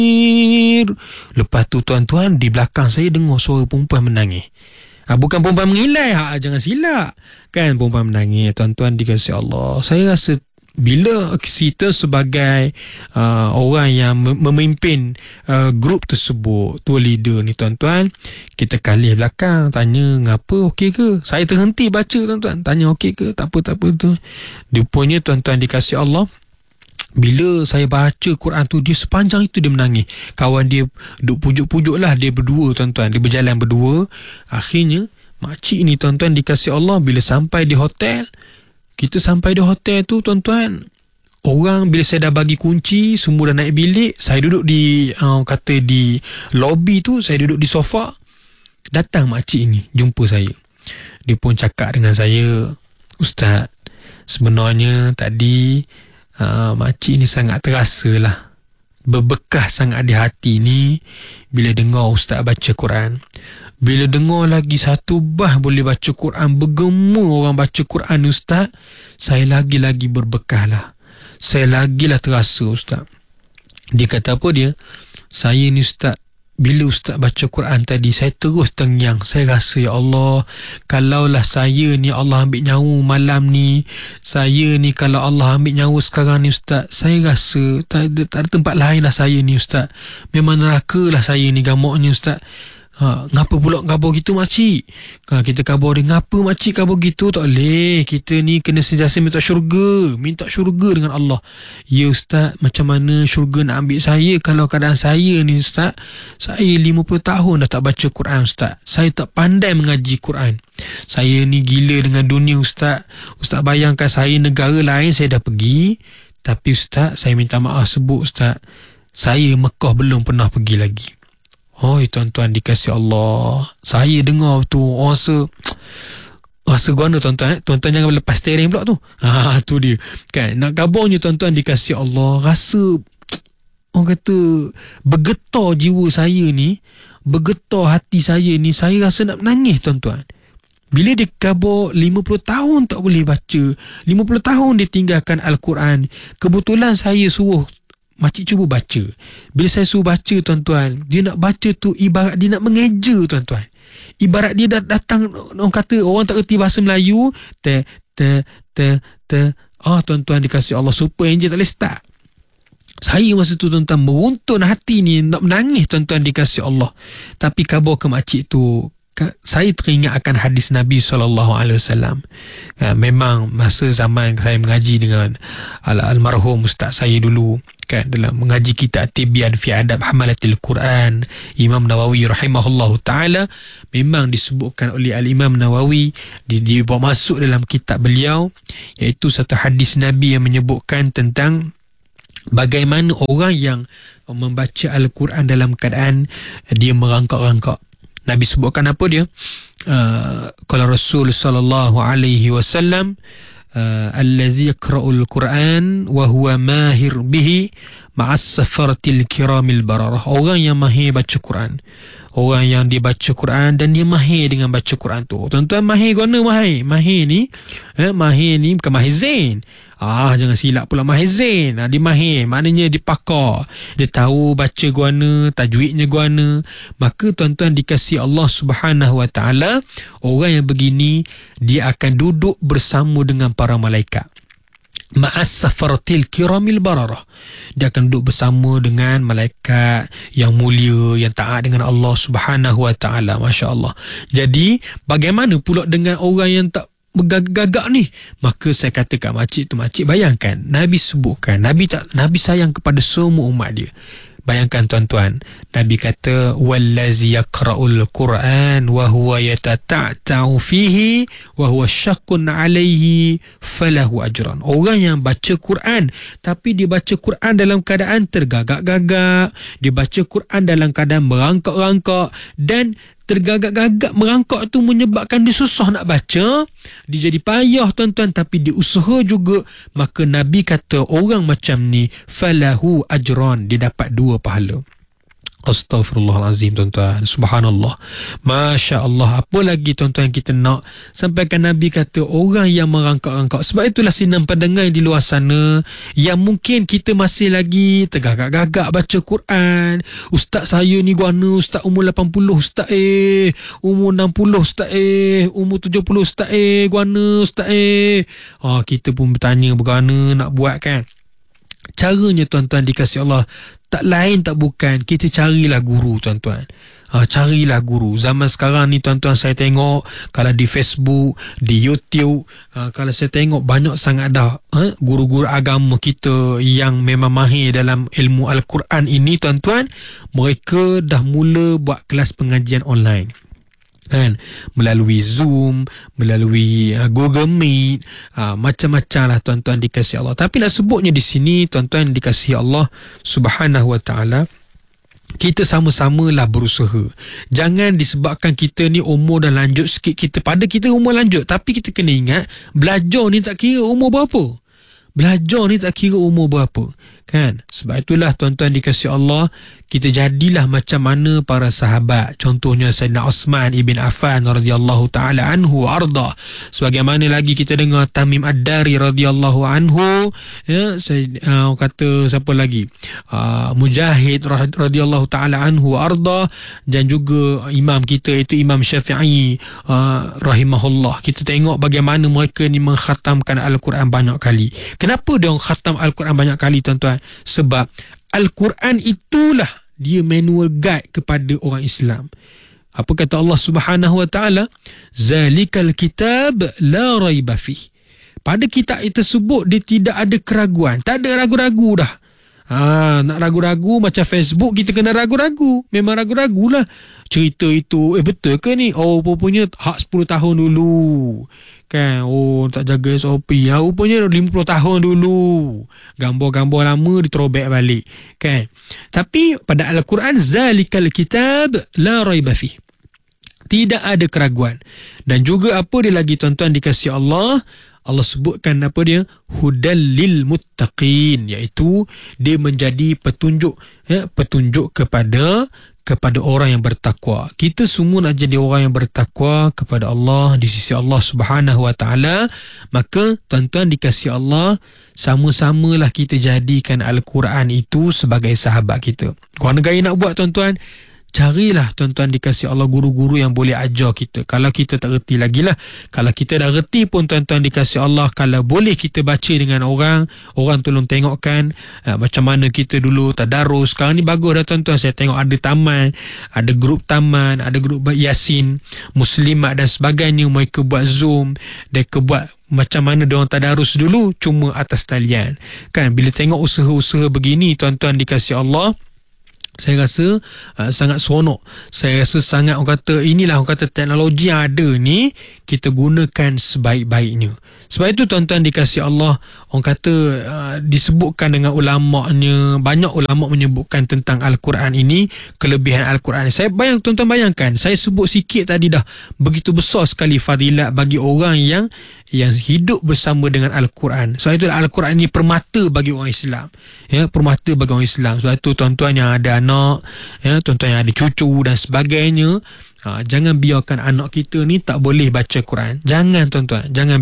Lepas tu tuan-tuan, di belakang saya dengar suara perempuan menangis. Bukan perempuan mengilai, jangan silap. Kan perempuan menangis, tuan-tuan dikasihi Allah. Saya rasa bila kita sebagai orang yang memimpin grup tersebut, tua leader ni tuan-tuan, kita kalih belakang, tanya ngapa, okey ke? Saya terhenti baca tuan-tuan, tanya okey ke? Tak apa tu. Rupanya tuan-tuan dikasihi Allah, bila saya baca Quran tu, dia sepanjang itu dia menangis. Kawan dia duk pujuk-pujuk lah, dia berdua tuan-tuan, dia berjalan berdua. Akhirnya makcik ni tuan-tuan dikasihi Allah, bila sampai di hotel, kita sampai di hotel tu tuan-tuan, orang bila saya dah bagi kunci, semua dah naik bilik, saya duduk di kata di lobby tu, saya duduk di sofa. Datang makcik ni jumpa saya. Dia pun cakap dengan saya, "Ustaz, sebenarnya tadi makcik ni sangat terasa lah, berbekas sangat di hati ni bila dengar Ustaz baca Quran. Bila dengar lagi satu bah boleh baca Quran, bergema orang baca Quran Ustaz, saya lagi-lagi berbekas lah. Saya lagilah terasa Ustaz." Dia kata apa dia? "Saya ni Ustaz, bila Ustaz baca Quran tadi, saya terus tengyang. Saya rasa, ya Allah, kalaulah saya ni Allah ambil nyawa malam ni, saya ni kalau Allah ambil nyawa sekarang ni Ustaz, saya rasa tak ada tempat lain lah saya ni Ustaz. Memang neraka lah saya ni gamaknya Ustaz." Ngapa pula khabar gitu makcik? Kita khabar dia, ngapa makcik khabar gitu? Tak boleh, kita ni kena sentiasa minta syurga dengan Allah. "Ya Ustaz, macam mana syurga nak ambil saya kalau keadaan saya ni Ustaz, saya 50 tahun dah tak baca Quran Ustaz. Saya tak pandai mengaji Quran. Saya ni gila dengan dunia Ustaz. Ustaz bayangkan saya negara lain saya dah pergi, tapi Ustaz, saya minta maaf sebut Ustaz, saya Mekah belum pernah pergi lagi." Tuan-tuan dikasihi Allah, saya dengar tu rasa guana tuan-tuan. Tuan-tuan jangan lepas steering pula tu. Tu dia kan, nak kabarnya tuan-tuan dikasihi Allah, rasa orang kata bergetar jiwa saya ni, bergetar hati saya ni, saya rasa nak menangis tuan-tuan. Bila dia khabar 50 tahun tak boleh baca, 50 tahun dia tinggalkan Al-Quran. Kebetulan saya suruh makcik cuba baca. Bila saya suruh baca tuan-tuan, dia nak baca tu ibarat dia nak mengeja tuan-tuan. Ibarat dia datang, orang kata orang tak erti bahasa Melayu, tuan-tuan dikasihi Allah, super angel tak boleh start. Saya masa tu tuan-tuan meruntun hati ni, nak menangis tuan-tuan dikasihi Allah. Tapi khabar ke makcik tu, saya teringat akan hadis Nabi SAW. Memang masa zaman saya mengaji dengan almarhum ustaz saya dulu, kan, dalam mengaji kitab Tibyan fi Adab Hamalatil Quran, Imam Nawawi rahimahullahu ta'ala, memang disebutkan oleh Al-Imam Nawawi, dibawa masuk dalam kitab beliau, iaitu satu hadis Nabi yang menyebutkan tentang bagaimana orang yang membaca Al-Quran dalam keadaan dia merangkak-rangkak. Nabi sebutkan apa dia? Qala Rasul sallallahu alaihi wasallam, allazi yaqra'ul Quran wa huwa mahir bihi ma'as safaratil kiramil bararah. Orang yang mahir baca Quran, orang yang dia baca Quran dan dia mahir dengan baca Quran tu. Tuan-tuan, mahir guna mahir. Mahir ni bukan mahir zain. Jangan silap pula mahir zain. Dia mahir, maknanya dia pakar. Dia tahu baca guana, tajwidnya guana. Maka tuan-tuan dikasihi Allah Subhanahu Wa Taala, orang yang begini dia akan duduk bersama dengan para malaikat. Ma'as safaratil kiramil bararah. Dia akan duduk bersama dengan malaikat yang mulia, yang taat dengan Allah Subhanahu Wa Taala. Masya Allah. Jadi bagaimana pula dengan orang yang tak bergagak ni? Maka saya kata kat makcik tu, makcik bayangkan Nabi sebutkan, Nabi sayang kepada semua umat dia. Bayangkan tuan-tuan, Nabi kata, wallazi yaqra'ul Quran wa huwa yatata'u fihi wa huwa syaqqun 'alaihi falahu ajran. Orang yang baca Quran tapi dia baca Quran dalam keadaan tergagak-gagak, dia baca Quran dalam keadaan merangkak-rangkak, dan tergagak-gagak merangkak tu menyebabkan dia susah nak baca, dia jadi payah tuan-tuan, tapi dia usaha juga. Maka Nabi kata orang macam ni falahu ajran, dia dapat 2 pahala. Astaghfirullahalazim, tuan-tuan. Subhanallah. Masya Allah. Apa lagi tuan-tuan kita nak? Sampaikan Nabi kata orang yang merangkak-rangkak. Sebab itulah sinan pendengar di luar sana yang mungkin kita masih lagi tergagak-gagak baca Quran. Ustaz saya ni guana, ustaz umur 80, ustaz umur 60, ustaz umur 70, ustaz guana, ustaz kita pun bertanya bagaimana nak buat kan. Caranya tuan-tuan dikasihi Allah, tak lain tak bukan kita carilah guru tuan-tuan. Carilah guru. Zaman sekarang ni tuan-tuan, saya tengok kalau di Facebook, di YouTube, kalau saya tengok banyak sangat dah guru-guru agama kita yang memang mahir dalam ilmu Al-Quran ini tuan-tuan, mereka dah mula buat kelas pengajian online kan, melalui Zoom, melalui Google Meet, macam-macam lah tuan-tuan dikasihi Allah. Tapi nak sebutnya di sini tuan-tuan dikasihi Allah Subhanahu wa ta'ala, kita sama-samalah berusaha. Jangan disebabkan kita ni umur dah lanjut sikit, kita umur lanjut, tapi kita kena ingat belajar ni tak kira umur berapa. Belajar ni tak kira umur berapa kan. Sebab itulah tuan-tuan dikasihi Allah, kita jadilah macam mana para sahabat. Contohnya Sayyidina Uthman ibn Affan radhiyallahu taala anhu arda. Sebagaimana lagi kita dengar Tamim Ad-Dari radhiyallahu anhu, ya, kata siapa lagi, Mujahid radhiyallahu taala anhu arda, dan juga imam kita itu Imam Syafi'i rahimahullah. Kita tengok bagaimana mereka ni mengkhatamkan Al-Quran banyak kali. Kenapa dia orang khatam Al-Quran banyak kali tuan-tuan? Sebab Al-Quran itulah dia manual guide kepada orang Islam. Apa kata Allah Subhanahu wa ta'ala? Zalikal kitab la raiba fih. Pada kitab itu tersebut dia tidak ada keraguan. Tak ada ragu-ragu dah. Nak ragu-ragu macam Facebook, kita kena ragu-ragu. Memang ragu-ragulah. Cerita itu betul ke ni? Rupanya hak 10 tahun dulu kan. Tak jaga SOP. Rupanya 50 tahun dulu. Gambar-gambar lama diterobek balik kan. Tapi pada Al-Quran, zalikal kitab la raiba fih. Tidak ada keraguan. Dan juga apa dia lagi tuan-tuan dikasihi Allah? Allah sebutkan apa dia? Hudal lil muttaqin, iaitu dia menjadi petunjuk, petunjuk kepada orang yang bertakwa. Kita semua nak jadi orang yang bertakwa kepada Allah di sisi Allah Subhanahu wa ta'ala. Maka tuan-tuan dikasihi Allah, sama-samalah kita jadikan Al-Quran itu sebagai sahabat kita. Kalau negara nak buat tuan-tuan, carilah tuan-tuan dikasihi Allah guru-guru yang boleh ajar kita. Kalau kita tak reti lagi lah. Kalau kita dah reti pun tuan-tuan dikasihi Allah, kalau boleh kita baca dengan orang tolong tengokkan macam mana kita dulu tadarus. Sekarang ni bagus dah tuan-tuan. Saya tengok ada taman, ada grup taman, ada grup Yasin, Muslimat dan sebagainya. Mereka buat Zoom, mereka buat macam mana diorang tadarus dulu, cuma atas talian kan. Bila tengok usaha-usaha begini tuan-tuan dikasihi Allah, saya rasa sangat seronok. Saya rasa sangat, inilah teknologi yang ada ni kita gunakan sebaik-baiknya. Sebab itu tuan-tuan dikasihi Allah, orang kata disebutkan dengan ulama'nya, banyak ulama' menyebutkan tentang Al-Quran ini, kelebihan Al-Quran. Tuan-tuan bayangkan, saya sebut sikit tadi dah, begitu besar sekali fadilat bagi orang yang hidup bersama dengan Al-Quran. Sebab itu Al-Quran ini permata bagi orang Islam. Ya, permata bagi orang Islam. Sebab itu tuan-tuan yang ada anak, tuan-tuan yang ada cucu dan sebagainya, jangan biarkan anak kita ni tak boleh baca Quran. Jangan tuan-tuan, jangan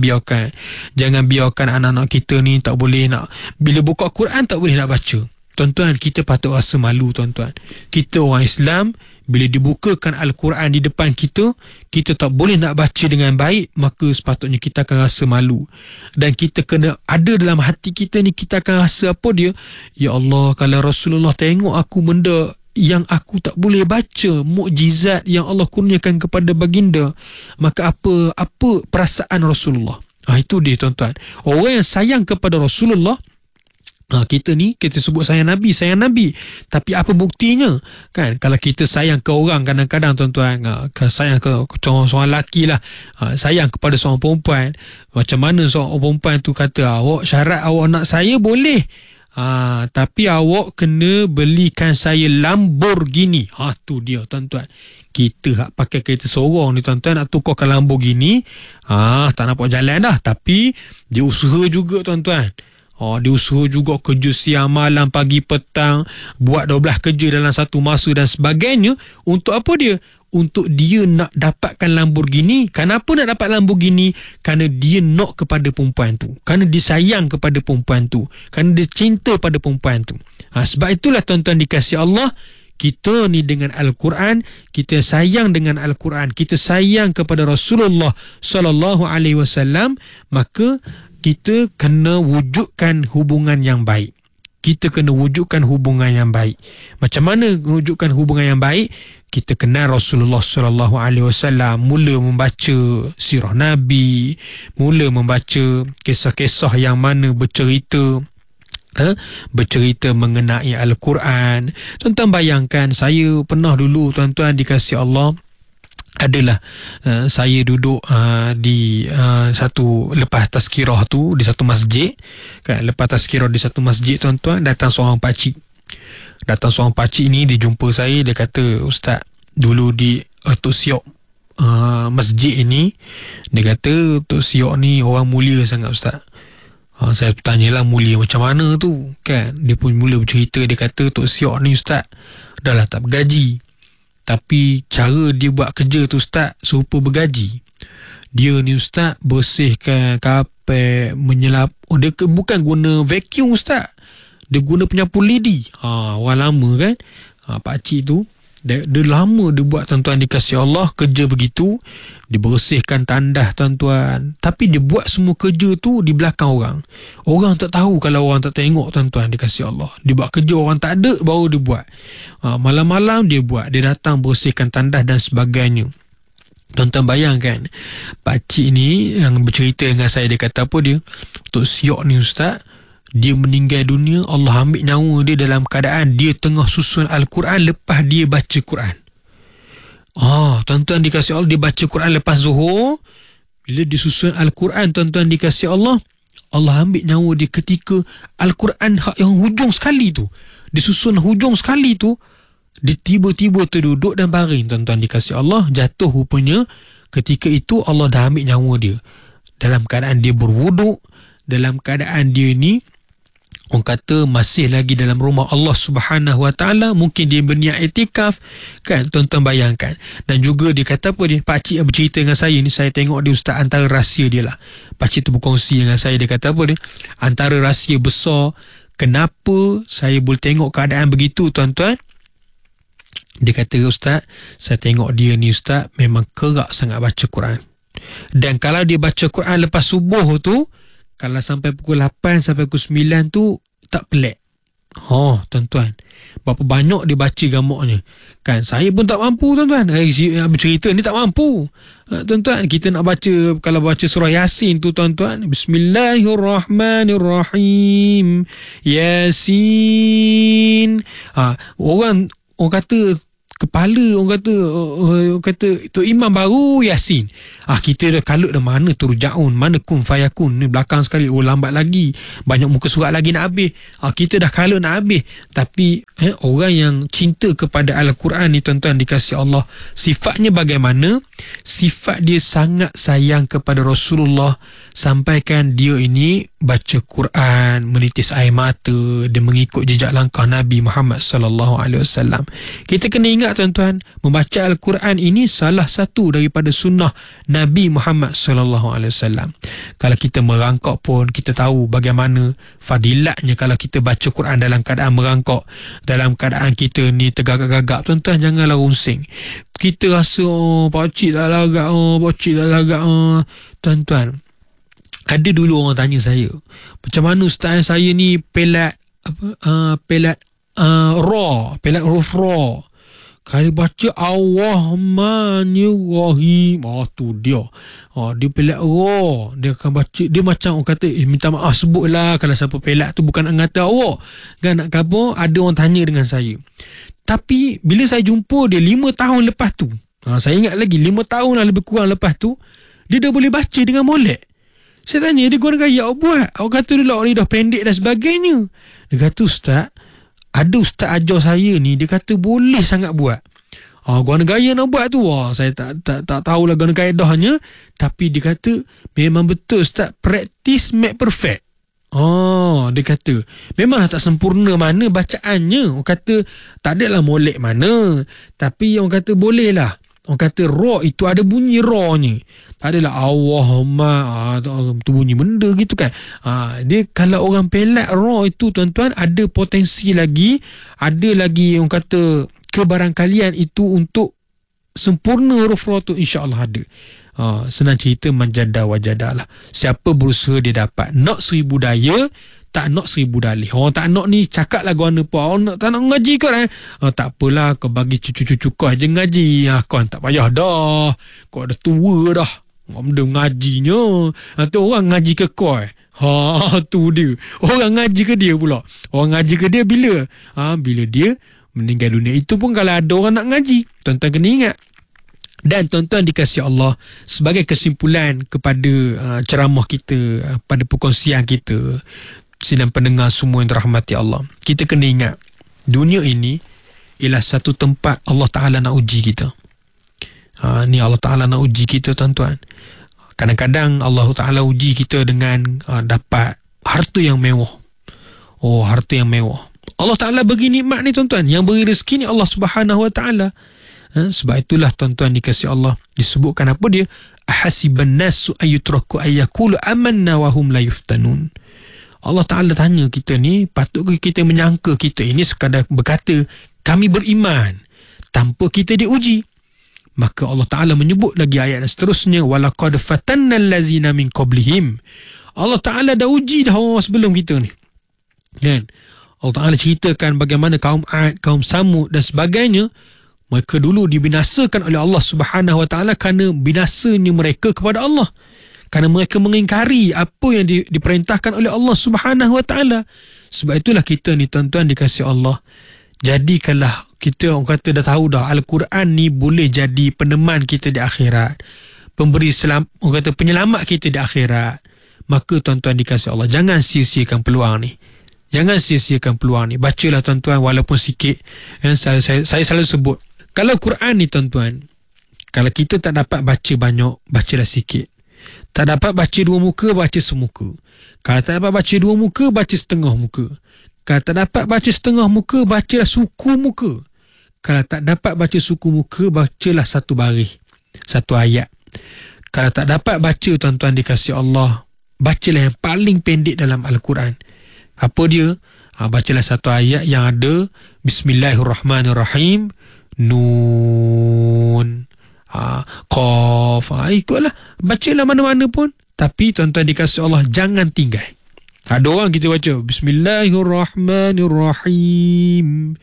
biarkan anak-anak kita ni tak boleh nak, bila buka Quran tak boleh nak baca. Tuan-tuan, kita patut rasa malu tuan-tuan. Kita orang Islam, bila dibukakan Al-Quran di depan kita, kita tak boleh nak baca dengan baik, maka sepatutnya kita akan rasa malu. Dan kita kena ada dalam hati kita ni, kita akan rasa apa dia? Ya Allah, kalau Rasulullah tengok aku benda yang aku tak boleh baca, mukjizat yang Allah kurniakan kepada baginda, maka apa perasaan Rasulullah? Itu dia tuan-tuan. Orang yang sayang kepada Rasulullah, kita sebut sayang Nabi. Tapi apa buktinya? Kan, kalau kita sayang ke orang, kadang-kadang tuan-tuan, sayang ke seorang lelaki lah, sayang kepada seorang perempuan, macam mana seorang perempuan tu kata, awak syarat awak nak saya boleh, tapi awak kena belikan saya Lamborghini. Tu dia tuan-tuan. Kita pakai kereta sorong ni tuan-tuan, nak tukarkan Lamborghini, tak nampak jalan dah. Tapi dia usaha juga tuan-tuan. Dia usaha juga kerja siang malam pagi petang, buat 12 kerja dalam satu masa dan sebagainya. Untuk apa dia? Untuk dia nak dapatkan Lamborghini. Kenapa nak dapat Lamborghini? Kerana dia nak kepada perempuan tu, kerana dia sayang kepada perempuan tu, kerana dia cinta pada perempuan tu. Sebab itulah tuan-tuan dikasihi Allah, kita ni dengan Al-Quran, kita sayang dengan Al-Quran, kita sayang kepada Rasulullah sallallahu alaihi wasallam, maka kita kena wujudkan hubungan yang baik. Kita kena wujudkan hubungan yang baik. Macam mana wujudkan hubungan yang baik? Kita kenal Rasulullah sallallahu alaihi wasallam, mula membaca sirah Nabi, mula membaca kisah-kisah yang mana bercerita mengenai Al-Quran. Tuan-tuan bayangkan, saya pernah dulu, tuan-tuan dikasihi Allah, adalah saya duduk di satu, lepas tazkirah tu di satu masjid kan, lepas tazkirah di satu masjid, tuan-tuan, datang seorang pakcik ni, dia jumpa saya, dia kata, "Ustaz, dulu di Tok Siok masjid ini," dia kata, "Tok Siok ni orang mulia sangat, Ustaz." Saya tanyalah, mulia macam mana tu kan? Dia pun mula bercerita, dia kata, "Tok Siok ni, Ustaz, dah lah tak bergaji, tapi cara dia buat kerja tu, Ustaz, serupa bergaji. Dia ni, Ustaz, bersihkan kapet, menyelap. Dia bukan guna vacuum, Ustaz. Dia guna penyapu lidi." Orang lama kan. Pakcik tu, dia lama dia buat, tuan-tuan dikasihi Allah, kerja begitu. Dia bersihkan tandas, tuan-tuan. Tapi dia buat semua kerja tu di belakang orang. Orang tak tahu kalau orang tak tengok, tuan-tuan dikasihi Allah. Dia buat kerja orang tak ada, baru dia buat. Malam-malam dia buat. Dia datang bersihkan tandas dan sebagainya. Tuan-tuan bayangkan, pakcik ni yang bercerita dengan saya, dia kata apa dia? "Tok Siok ni, Ustaz, dia meninggal dunia, Allah ambil nyawa dia dalam keadaan dia tengah susun Al-Quran lepas dia baca Quran." Tuan-tuan dikasihi Allah, dia baca Quran lepas Zuhur. Bila dia susun Al-Quran, tuan-tuan dikasihi Allah, Allah ambil nyawa dia ketika Al-Quran yang hujung sekali tu, disusun hujung sekali tu, dia tiba-tiba terduduk dan baring, tuan-tuan dikasihi Allah, jatuh rupanya. Ketika itu Allah dah ambil nyawa dia dalam keadaan dia berwuduk, dalam keadaan dia ni, orang kata, masih lagi dalam rumah Allah Subhanahu Wa Taala. Mungkin dia berniat iktikaf kan, tuan-tuan bayangkan. Dan juga dia kata apa dia, pakcik yang bercerita dengan saya ni, saya tengok dia, Ustaz, antara rahsia dia lah, pakcik tu berkongsi dengan saya, dia kata apa dia, antara rahsia besar kenapa saya boleh tengok keadaan begitu, tuan-tuan, dia kata, "Ustaz, saya tengok dia ni, Ustaz, memang kerak sangat baca Quran. Dan kalau dia baca Quran lepas subuh tu, kalau sampai pukul 8 sampai pukul 9 tu tak pelik." Tuan-tuan, berapa banyak dia baca gamaknya kan. Saya pun tak mampu, tuan-tuan. Bercerita ni tak mampu. Tuan-tuan, kita nak baca, kalau baca surah Yasin tu, tuan-tuan, Bismillahirrahmanirrahim, Yasin. Orang kata kepala, orang kata Tok Imam baru Yasin. Kita dah kalut dah, mana turja'un, mana kun fayakun, ni belakang sekali, lambat lagi, banyak muka surat lagi nak habis. Kita dah kalut nak habis. Tapi orang yang cinta kepada Al-Quran ni, tuan-tuan dikasihi Allah, sifatnya bagaimana? Sifat dia sangat sayang kepada Rasulullah, sampaikan dia ini baca Quran, menitis air mata, dia mengikut jejak langkah Nabi Muhammad sallallahu alaihi wasallam. Kita kena ingat, tuan-tuan, membaca Al-Quran ini salah satu daripada sunnah Nabi Muhammad sallallahu alaihi wasallam. Kalau kita merangkak pun, kita tahu bagaimana fadilatnya kalau kita baca Quran dalam keadaan merangkak, dalam keadaan kita ni tergagap-gagap. Tuan-tuan, janganlah runsing. Kita rasa pakcik tak lagak, pakcik tak lagak. Tuan-tuan, ada dulu orang tanya saya, "Macam mana, Ustaz, saya ni pelat huruf ra. Kalau baca Ar-Rahmanir-Rahim, tu dia. Dia pelat ra. Dia akan baca, dia macam orang kata, minta maaf sebutlah kalau siapa pelat tu, bukan nak ngata awak kan, nak khabar." Ada orang tanya dengan saya. Tapi bila saya jumpa dia 5 tahun lepas tu, saya ingat lagi, 5 tahun lah lebih kurang lepas tu, dia dah boleh baca dengan molek. Saya tanya dia, "Guna gaya awak buat?" Awak kata dulu, "Awak ni dah pendek dan sebagainya." Dia kata, "Ustaz, ada Ustaz ajar saya ni, dia kata boleh sangat buat." Guna gaya nak buat tu, saya tak tahulah guna kaedahnya. Tapi dia kata memang betul, Ustaz, practice make perfect. Dia kata memanglah tak sempurna mana bacaannya. Orang kata tak adalah molek mana, tapi orang kata boleh lah. Orang kata ra itu ada bunyi ra-nya. Tak adalah Allahumma tu bunyi benda gitu kan. Dia kalau orang pelat ra itu tuan-tuan, ada potensi lagi, ada lagi orang kata kebarangkalian itu untuk sempurna huruf ra tu, insya-Allah ada. Senang cerita manjada wajada lah. Siapa berusaha dia dapat. Nak 1000 daya, tak nak 1000 dalih. Orang tak nak ni cakap lagu mana pun. Tak nak ngaji kau tak apalah, kau bagi cucu-cucu kau je ngaji. Kau tak payah dah. Kau dah tua dah. Benda ngajinya. Tu orang ngaji ke kau tu dia. Orang ngaji ke dia pula. Orang ngaji ke dia bila? Bila dia meninggal dunia. Itu pun kalau ada orang nak ngaji. Tuan-tuan kena ingat. Dan tuan-tuan dikasihi Allah, sebagai kesimpulan kepada ceramah kita, pada perkongsian kita, sidang pendengar semua yang dirahmati Allah, kita kena ingat dunia ini ialah satu tempat Allah Ta'ala nak uji kita. Ni Allah Ta'ala nak uji kita tuan-tuan. Kadang-kadang Allah Ta'ala uji kita dengan dapat harta yang mewah. Harta yang mewah. Allah Ta'ala bagi nikmat ni tuan-tuan. Yang beri rezeki ni Allah Subhanahu Wa Ta'ala. Sebab itulah tuan-tuan dikasihi Allah, disebutkan apa dia? Ahasiban nasu ayyutraku ayyakulu amanna wa hum la yuftanun. Allah Ta'ala tanya kita ni, patut kita menyangka kita ini sekadar berkata kami beriman tanpa kita diuji? Maka Allah Ta'ala menyebut lagi ayat seterusnya, walaqad fatanna allazina min qablihim. Allah Ta'ala dah uji dah orang sebelum kita ni kan. Allah Ta'ala ceritakan bagaimana kaum Ad, kaum Samud dan sebagainya, mereka dulu dibinasakan oleh Allah Subhanahu Wa Ta'ala kerana binasanya mereka kepada Allah, kerana mereka mengingkari apa yang diperintahkan oleh Allah Subhanahu Wa Ta'ala. Sebab itulah kita ni tuan-tuan dikasihi Allah, jadikanlah kita, orang kata dah tahu dah, Al-Quran ni boleh jadi peneman kita di akhirat, pemberi orang kata penyelamat kita di akhirat. Maka tuan-tuan dikasihi Allah, jangan sia-siakan peluang ni. Jangan sia-siakan peluang ni. Bacalah tuan-tuan walaupun sikit. Saya selalu sebut, kalau Quran ni tuan-tuan, kalau kita tak dapat baca banyak, bacalah sikit. Tak dapat baca 2 muka, baca semuka. Kalau tak dapat baca 2 muka, baca setengah muka. Kalau tak dapat baca setengah muka, bacalah suku muka. Kalau tak dapat baca suku muka, bacalah 1 baris, 1 ayat. Kalau tak dapat baca tuan-tuan dikasihi Allah, bacalah yang paling pendek dalam Al-Quran. Apa dia? Bacalah 1 ayat yang ada Bismillahirrahmanirrahim, Nun, Qaf, ikutlah, bacalah mana-mana pun. Tapi tuan-tuan dikasihi Allah, jangan tinggal. Ada orang kita baca Bismillahirrahmanirrahim,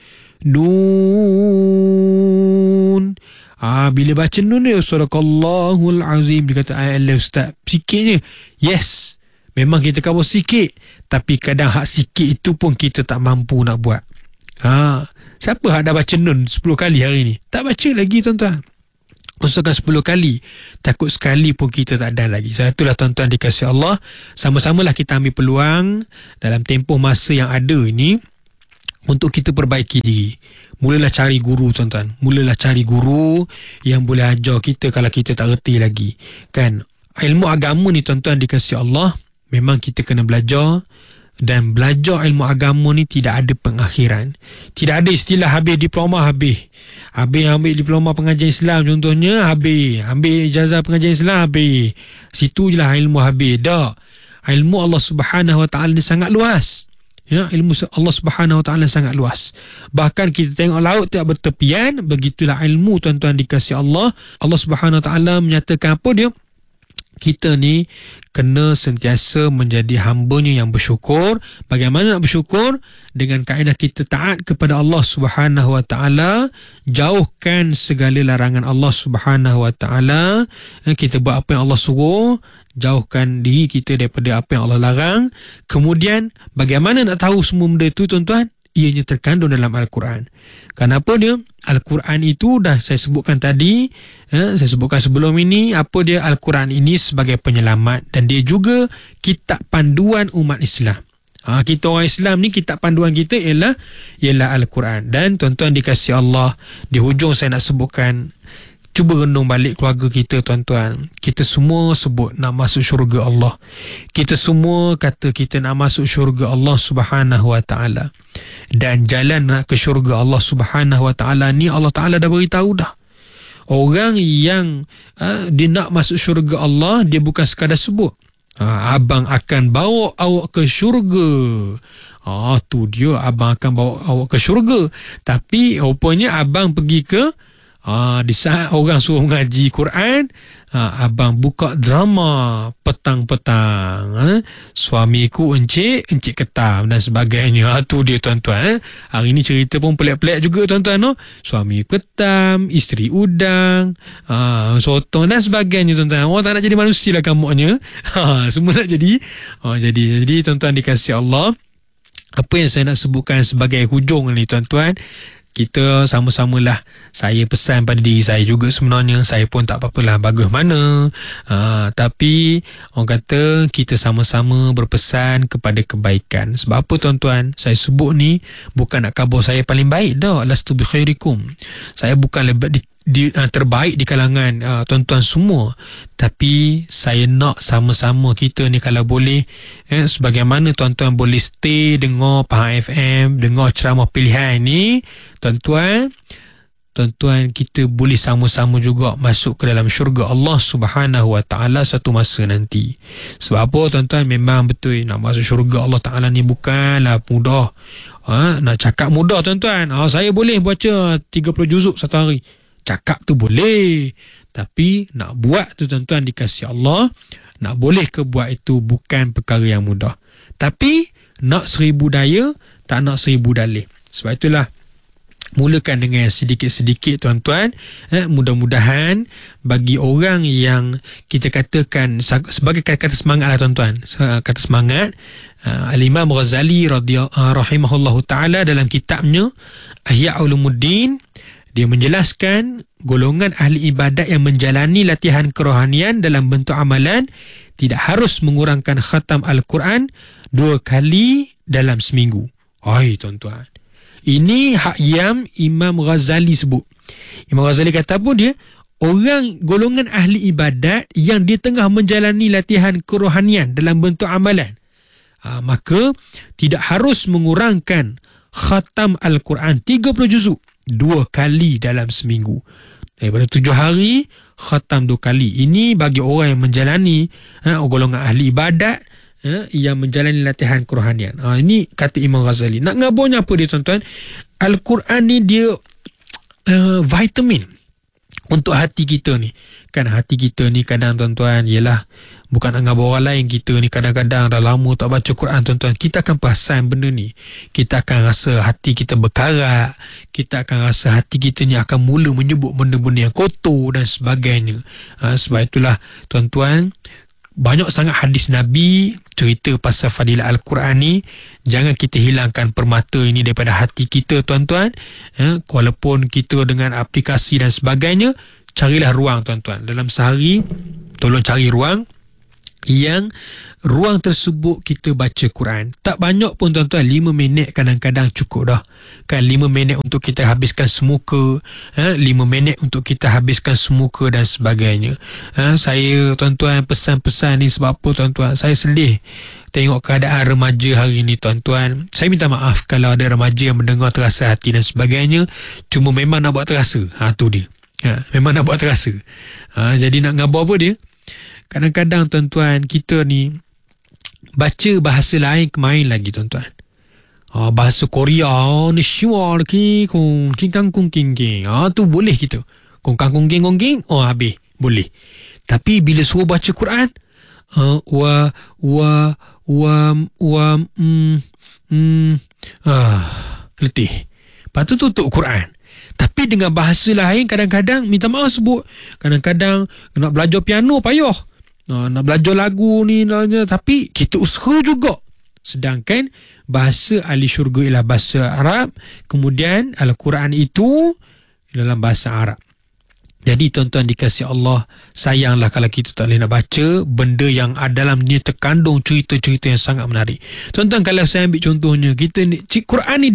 Nun. Bila baca nun dia, Sadaqallahul Azim, dia kata Allah Ustaz, sikitnya. Yes, memang kita cover sikit, tapi kadang hak sikit itu pun kita tak mampu nak buat. Siapa hak dah baca nun 10 kali hari ni? Tak baca lagi tuan-tuan. Usahakan 10 kali. Takut sekali pun kita tak ada lagi. Sebab itulah tuan-tuan dikasihi Allah, sama-samalah kita ambil peluang dalam tempoh masa yang ada ini untuk kita perbaiki diri. Mulalah cari guru tuan-tuan. Mulalah cari guru yang boleh ajar kita kalau kita tak reti lagi. Kan? Ilmu agama ni tuan-tuan dikasihi Allah, memang kita kena belajar. Dan belajar ilmu agama ni tidak ada pengakhiran. Tidak ada istilah habis diploma habis. Habis ambil diploma pengajian Islam contohnya, habis. Ambil ijazah pengajian Islam, habis. Situ je lah ilmu habis. Tak. Ilmu Allah Subhanahu Wa Ta'ala ni sangat luas. Ya, ilmu Allah Subhanahu Wa Ta'ala sangat luas. Bahkan kita tengok laut tak bertepian, begitulah ilmu tuan-tuan dikasihi Allah. Allah Subhanahu Wa Ta'ala menyatakan apa dia? Kita ni kena sentiasa menjadi hamba-Nya yang bersyukur. Bagaimana nak bersyukur? Dengan kaedah kita taat kepada Allah Subhanahu Wa Ta'ala, jauhkan segala larangan Allah Subhanahu Wa Ta'ala. Kita buat apa yang Allah suruh, jauhkan diri kita daripada apa yang Allah larang. Kemudian bagaimana nak tahu semua benda itu tuan-tuan? Ianya terkandung dalam Al-Quran. Kenapa dia? Al-Quran itu dah saya sebutkan tadi, saya sebutkan sebelum ini, apa dia? Al-Quran ini sebagai penyelamat dan dia juga kitab panduan umat Islam. Kita orang Islam ni, kitab panduan kita ialah Al-Quran. Dan tuan-tuan dikasihi Allah, di hujung saya nak sebutkan Cuba renung balik keluarga kita, tuan-tuan. Kita semua sebut nak masuk syurga Allah. Kita semua kata kita nak masuk syurga Allah Subhanahu Wa Taala. Dan jalan nak ke syurga Allah Subhanahu Wa Taala ni Allah Taala dah beritahu dah. Orang yang dia nak masuk syurga Allah, dia bukan sekadar sebut, abang akan bawa awak ke syurga. Tu dia, abang akan bawa awak ke syurga. Tapi rupanya abang pergi ke di saat orang suruh mengaji Quran, abang buka drama petang-petang. Suamiku encik ketam dan sebagainya. Tu dia, tuan-tuan. Hari ni cerita pun pelik-pelik juga, tuan-tuan. Suami ketam, isteri udang, sotong dan sebagainya, tuan-tuan. Orang tak nak jadi manusia lah kamuknya. Semua nak jadi. Jadi tuan-tuan dikasihi Allah, apa yang saya nak sebutkan sebagai hujung ni, tuan-tuan, kita sama-samalah. Saya pesan pada diri saya juga sebenarnya. Saya pun tak apa-apalah bagus mana. Tapi orang kata kita sama-sama berpesan kepada kebaikan. Sebab apa, tuan-tuan? Saya sebut ni bukan nak khabar saya paling baik dah. Lastu bi khairikum. Saya bukan terbaik di kalangan tuan-tuan semua. Tapi saya nak sama-sama kita ni kalau boleh, sebagaimana tuan-tuan boleh stay dengar Pahang FM, dengar ceramah pilihan ni, tuan-tuan, kita boleh sama-sama juga masuk ke dalam syurga Allah Subhanahu Wa Taala satu masa nanti. Sebab apa, tuan-tuan? Memang betul, nak masuk syurga Allah Taala ni bukanlah mudah. Nak cakap mudah, tuan-tuan. Saya boleh baca 30 juzuk satu hari. Cakap tu boleh, tapi nak buat tu, tuan-tuan dikasihi Allah, nak boleh ke buat itu bukan perkara yang mudah. Tapi nak 1000 daya, tak nak 1000 dalih. Sebab itulah mulakan dengan sedikit-sedikit, tuan-tuan. Mudah-mudahan bagi orang yang kita katakan sebagai kata semangat lah, tuan-tuan, kata semangat, Al-Imam Ghazali rahimahullahu ta'ala dalam kitabnya Ihya Ulumuddin, dia menjelaskan golongan ahli ibadat yang menjalani latihan kerohanian dalam bentuk amalan tidak harus mengurangkan khatam Al-Quran 2 kali dalam seminggu. Tuan-tuan, ini hak yang Imam Ghazali sebut. Imam Ghazali kata apa dia? Orang golongan ahli ibadat yang dia tengah menjalani latihan kerohanian dalam bentuk amalan, maka tidak harus mengurangkan khatam Al-Quran 30 juzuk 2 kali dalam seminggu. Daripada 7 hari, khatam 2 kali. Ini bagi orang yang menjalani golongan ahli ibadat, yang menjalani latihan kerohanian. Ini kata Imam Ghazali. Nak ngabarnya apa dia, tuan-tuan? Al-Quran ni dia vitamin untuk hati kita ni. Kan hati kita ni kadang, tuan-tuan, yelah, bukan nak ngabar orang lain, kita ni kadang-kadang dah lama tak baca Quran, tuan-tuan. Kita akan perasan benda ni. Kita akan rasa hati kita berkarat. Kita akan rasa hati kita ni akan mula menyebut benda-benda yang kotor dan sebagainya. Sebab itulah, tuan-tuan, banyak sangat hadis Nabi cerita pasal fadilah Al-Quran ni. Jangan kita hilangkan permata ini daripada hati kita, tuan-tuan. Walaupun kita dengan aplikasi dan sebagainya, carilah ruang, tuan-tuan. Dalam sehari, tolong cari ruang yang ruang tersebut kita baca Quran. Tak banyak pun, tuan-tuan, 5 minit kadang-kadang cukup dah. Kan 5 minit untuk kita habiskan semuka, 5 minit untuk kita habiskan semuka dan sebagainya. Saya, tuan-tuan, pesan-pesan ni sebab apa, tuan-tuan? Saya sedih tengok keadaan remaja hari ni, tuan-tuan. Saya minta maaf kalau ada remaja yang mendengar terasa hati dan sebagainya. Cuma memang nak buat terasa. Tu dia. Memang nak buat terasa. Jadi nak ngabar apa dia? Kadang-kadang, tuan-tuan, kita ni baca bahasa lain kemain lagi, tuan-tuan. Bahasa Korea ni syuar ki kong king kang kong king king. Tu boleh kita. Kong kang kong king kong king. Habis. Boleh. Tapi bila suruh baca Quran, letih. Lepas tu tutup Quran. Tapi dengan bahasa lain kadang-kadang, minta maaf sebut, kadang-kadang nak belajar piano payah. Nak belajar lagu ni, tapi kita usaha juga. Sedangkan bahasa ahli syurga ialah bahasa Arab, kemudian Al-Quran itu dalam bahasa Arab. Jadi, tuan-tuan dikasihi Allah, sayanglah kalau kita tak boleh nak baca benda yang dalamnya terkandung cerita-cerita yang sangat menarik. Tuan-tuan, kalau saya ambil contohnya, kita ni, Quran ni dia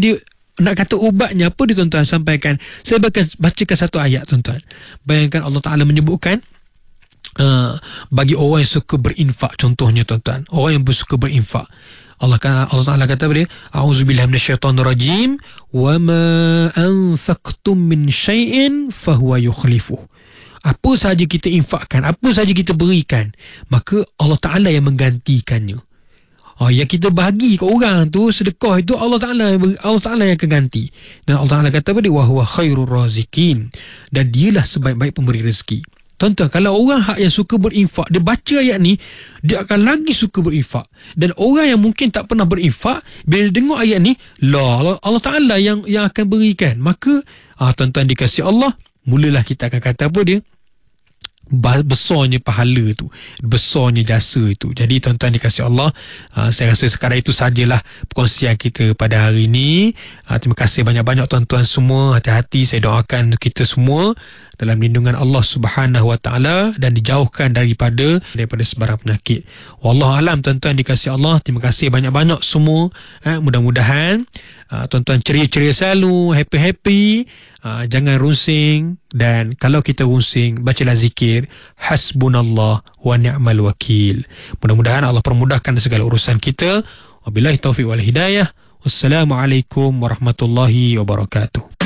nak kata ubatnya apa dia tuan-tuan sampaikan. Saya bacakan satu ayat tuan-tuan. Bayangkan Allah Ta'ala menyebutkan bagi orang yang suka berinfak, contohnya tuan-tuan, orang yang suka berinfak, Allah Ta'ala kata pada dia, a'udzubillahi minasyaitonirrajim, wa ma anfaqtum min syai'in fahuwa yukhlifuh. Apa sahaja kita infakkan, apa sahaja kita berikan, maka Allah Ta'ala yang menggantikannya. Yang kita bagi ke orang tu, sedekah itu Allah Ta'ala yang akan ganti. Dan Allah Ta'ala kata pada dia, wa huwa khairur razikin, dan dialah sebaik-baik pemberi rezeki. Tuan-tuan, kalau orang yang suka berinfak, dia baca ayat ni, dia akan lagi suka berinfak. Dan orang yang mungkin tak pernah berinfak, bila dia dengar ayat ni, Allah Ta'ala yang akan berikan. Maka tuan-tuan dikasihi Allah, mulalah kita akan kata apa dia, besarnya pahala tu, besarnya jasa itu. Jadi tuan-tuan dikasihi Allah, saya rasa sekadar itu sajalah perkongsian kita pada hari ini. Terima kasih banyak-banyak tuan-tuan semua. Hati-hati, saya doakan kita semua dalam lindungan Allah Subhanahu Wa Taala dan dijauhkan daripada sebarang penyakit. Wallahu alam tuan-tuan dikasihi Allah. Terima kasih banyak-banyak semua. Mudah-mudahan tuan-tuan ceria-ceria selalu, happy-happy, jangan runsing, dan kalau kita runsing, bacalah zikir hasbunallah wa ni'mal wakil. Mudah-mudahan Allah permudahkan segala urusan kita. Wabillahi taufiq wal hidayah. Wassalamualaikum warahmatullahi wabarakatuh.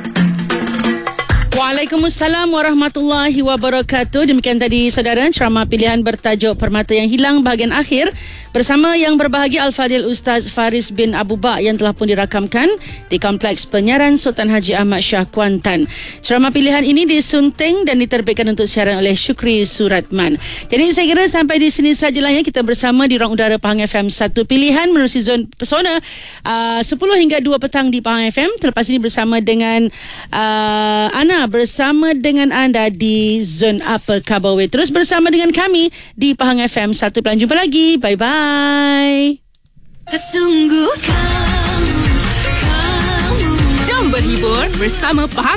Waalaikumsalam warahmatullahi wabarakatuh. Demikian tadi saudara ceramah pilihan bertajuk Permata yang Hilang bahagian akhir bersama yang berbahagia Al-Fadhil Ustaz Faris bin Abu Bak yang telah pun dirakamkan di Kompleks Penyiaran Sultan Haji Ahmad Shah Kuantan. Ceramah pilihan ini disunting dan diterbitkan untuk siaran oleh Syukri Suratman. Jadi saya kira sampai di sini sajalah kita bersama di ruang udara Pahang FM 1 pilihan menerusi zon pesona 10 hingga 2 petang di Pahang FM. Terlepas ini bersama dengan Ana bersama dengan anda di Zon Upper Kabaway. Terus bersama dengan kami di Pahang FM 1 pilihan. Jumpa lagi. Bye-bye. Jom berhibur bersama Pahang